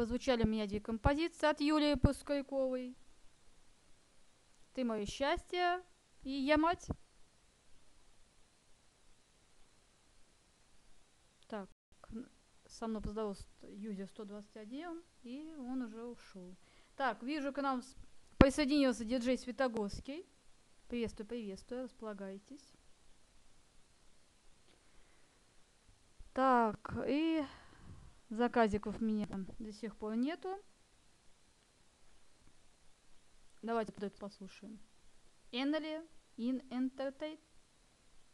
прозвучали у меня две композиции от Юлии Пускайковой. «Ты мое счастье» и «Я мать». Так, со мной поздоровался Юзер 121, и он уже ушел. Так, вижу, к нам присоединился диджей Светогорский. Приветствую, приветствую, располагайтесь. Так, и заказиков меня до сих пор нету. Давайте послушаем. Эннели in Entertainment.